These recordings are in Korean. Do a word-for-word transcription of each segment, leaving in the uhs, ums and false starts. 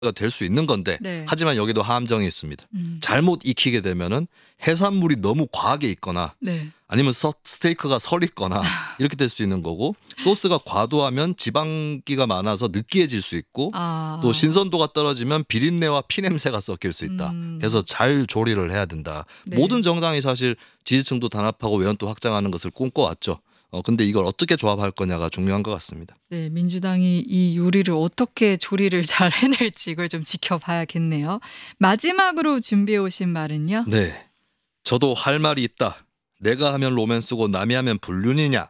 될 수 있는 건데 네. 하지만 여기도 함정이 있습니다. 음. 잘못 익히게 되면은 해산물이 너무 과하게 있거나 네. 아니면 서, 스테이크가 설익거나 이렇게 될 수 있는 거고 소스가 과도하면 지방기가 많아서 느끼해질 수 있고 아. 또 신선도가 떨어지면 비린내와 피냄새가 섞일 수 있다. 음. 그래서 잘 조리를 해야 된다. 네. 모든 정당이 사실 지지층도 단합하고 외연도 확장하는 것을 꿈꿔왔죠. 어, 근데 이걸 어떻게 조합할 거냐가 중요한 것 같습니다. 네, 민주당이 이 요리를 어떻게 조리를 잘 해낼지 이걸 좀 지켜봐야겠네요. 마지막으로 준비해 오신 말은요? 네. 저도 할 말이 있다. 내가 하면 로맨스고 남이 하면 불륜이냐.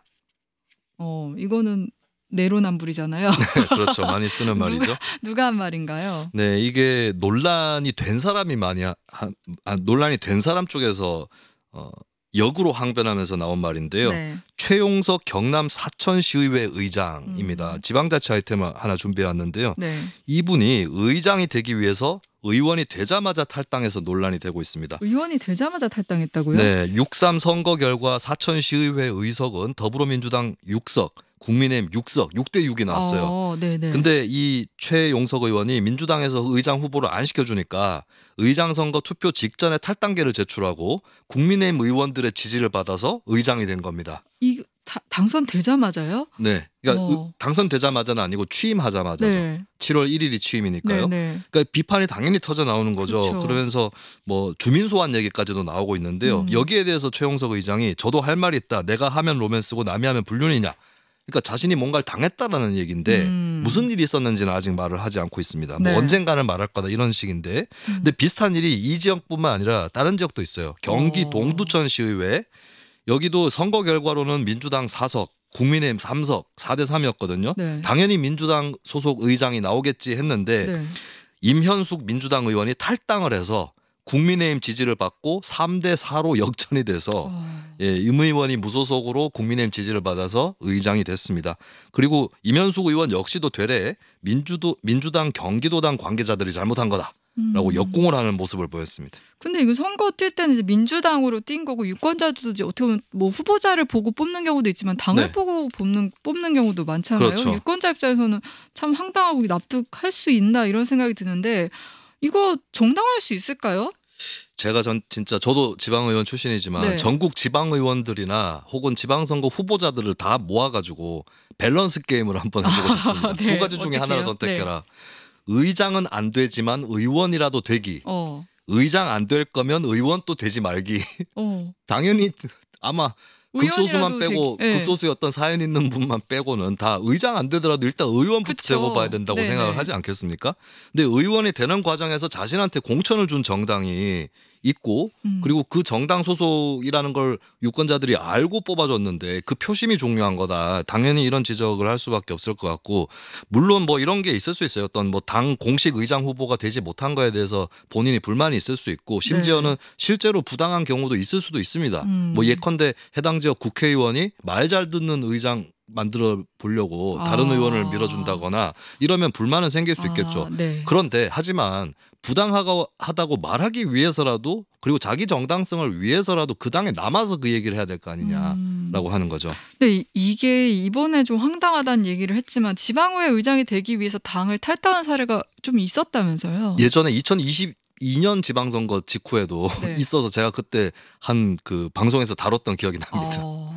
어, 이거는 내로남불이잖아요. 그렇죠. 많이 쓰는 말이죠. 누가, 누가 한 말인가요? 네, 이게 논란이 된 사람이 많이 하, 아, 논란이 된 사람 쪽에서 어, 역으로 항변하면서 나온 말인데요. 네. 최용석 경남 사천시의회 의장입니다. 음. 지방자치 아이템을 하나 준비해 왔는데요. 네. 이분이 의장이 되기 위해서 의원이 되자마자 탈당해서 논란이 되고 있습니다. 의원이 되자마자 탈당했다고요? 네, 육삼 선거 결과 사천시의회 의석은 더불어민주당 육 석, 국민의힘 육 석, 육 대 육이 나왔어요. 어, 네네. 근데 이 최용석 의원이 민주당에서 의장 후보를 안 시켜주니까 의장 선거 투표 직전에 탈당계를 제출하고 국민의힘 의원들의 지지를 받아서 의장이 된 겁니다. 이 다, 당선되자마자요? 네, 그러니까 어. 당선되자마자는 아니고 취임하자마자죠. 네. 칠월 일일이 취임이니까요. 네네. 그러니까 비판이 당연히 터져 나오는 거죠. 그렇죠. 그러면서 뭐 주민 소환 얘기까지도 나오고 있는데요. 음. 여기에 대해서 최용석 의장이 저도 할 말이 있다. 내가 하면 로맨스고 남이 하면 불륜이냐. 그러니까 자신이 뭔가를 당했다라는 얘기인데 음. 무슨 일이 있었는지는 아직 말을 하지 않고 있습니다. 네. 뭐 언젠가는 말할 거다 이런 식인데 음. 근데 비슷한 일이 이 지역뿐만 아니라 다른 지역도 있어요. 경기 어. 동두천시의회 여기도 선거 결과로는 민주당 사 석 국민의힘 삼 석 사 대 삼이었거든요. 네. 당연히 민주당 소속 의장이 나오겠지 했는데 네. 임현숙 민주당 의원이 탈당을 해서 국민의힘 지지를 받고 삼 대 사로 역전이 돼서 어. 예, 임 의원이 무소속으로 국민의힘 지지를 받아서 의장이 됐습니다. 그리고 임현숙 의원 역시도 되레 민주도, 민주당 경기도당 관계자들이 잘못한 거다라고 음. 역공을 하는 모습을 보였습니다. 근데 이거 선거 뛸 때는 이제 민주당으로 뛴 거고 유권자들도 이제 어떻게 보면 뭐 후보자를 보고 뽑는 경우도 있지만 당을 네. 보고 뽑는 뽑는 경우도 많잖아요. 그렇죠. 유권자 입장에서는 참 황당하고 납득할 수 있나 이런 생각이 드는데 이거 정당화할 수 있을까요? 제가 전 진짜 저도 지방의원 출신이지만 네. 전국 지방의원들이나 혹은 지방선거 후보자들을 다 모아가지고 밸런스 게임을 한번 해보고 싶습니다. 네. 두 가지 중에 어떡해요? 하나를 선택해라. 의장은 안 되지만 의원이라도 되기. 어, 의장 안 될 거면 의원 또 되지 말기. 어. 당연히 아마 극소수만 의원이라도 빼고 되기- 네. 극소수의 어떤 사연 있는 분만 빼고는 다 의장 안 되더라도 일단 의원부터 그쵸. 되고 봐야 된다고 네네. 생각을 하지 않겠습니까? 근데 의원이 되는 과정에서 자신한테 공천을 준 정당이 있고 음. 그리고 그 정당 소속이라는 걸 유권자들이 알고 뽑아줬는데 그 표심이 중요한 거다. 당연히 이런 지적을 할 수밖에 없을 것 같고 물론 뭐 이런 게 있을 수 있어요. 어떤 뭐 당 공식 의장 후보가 되지 못한 거에 대해서 본인이 불만이 있을 수 있고 심지어는 네. 실제로 부당한 경우도 있을 수도 있습니다. 음. 뭐 예컨대 해당 지역 국회의원이 말 잘 듣는 의장 만들어 보려고 다른 아. 의원을 밀어준다거나 이러면 불만은 생길 수 있겠죠. 아, 네. 그런데 하지만 부당하다고 말하기 위해서라도 그리고 자기 정당성을 위해서라도 그 당에 남아서 그 얘기를 해야 될 거 아니냐라고 음. 하는 거죠. 근데 이- 이게 이번에 좀 황당하다는 얘기를 했지만 지방의회 의장이 되기 위해서 당을 탈당한 사례가 좀 있었다면서요? 예전에 이천이십이 년 지방선거 직후에도 네. 있어서 제가 그때 한 그 방송에서 다뤘던 기억이 납니다. 어,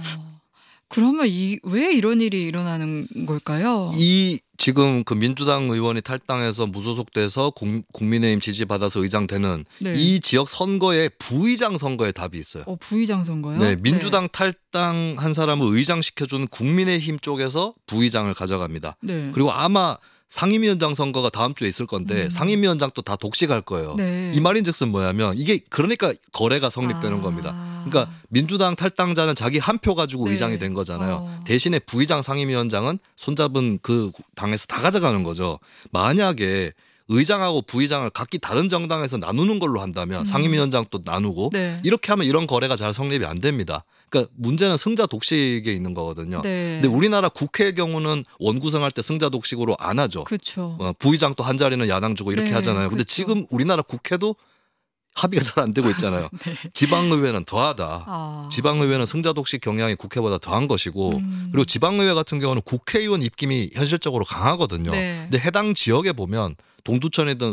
그러면 이, 왜 이런 일이 일어나는 걸까요? 이 지금 그 민주당 의원이 탈당해서 무소속돼서 국, 국민의힘 지지받아서 의장 되는 네. 이 지역 선거에 부의장 선거에 답이 있어요. 어, 부의장 선거요? 네, 민주당 탈당한 사람을 의장시켜주는 국민의힘 쪽에서 부의장을 가져갑니다. 네. 그리고 아마 상임위원장 선거가 다음 주에 있을 건데 음. 상임위원장도 다 독식할 거예요. 네. 이 말인즉슨 뭐냐면 이게 그러니까 거래가 성립되는 아. 겁니다. 그러니까 민주당 탈당자는 자기 한 표 가지고 네. 의장이 된 거잖아요. 어. 대신에 부의장 상임위원장은 손잡은 그 당에서 다 가져가는 거죠. 만약에 의장하고 부의장을 각기 다른 정당에서 나누는 걸로 한다면 음. 상임위원장도 나누고 네. 이렇게 하면 이런 거래가 잘 성립이 안 됩니다. 그러니까 문제는 승자 독식에 있는 거거든요. 네. 근데 우리나라 국회의 경우는 원구성할 때 승자 독식으로 안 하죠. 그렇죠. 어, 부의장 또 한 자리는 야당 주고 이렇게 네, 하잖아요. 근데 그렇죠. 지금 우리나라 국회도 합의가 잘 안 되고 있잖아요. 네. 지방의회는 더하다. 아. 지방의회는 승자독식 경향이 국회보다 더한 것이고 음. 그리고 지방의회 같은 경우는 국회의원 입김이 현실적으로 강하거든요. 네. 근데 해당 지역에 보면 동두천이든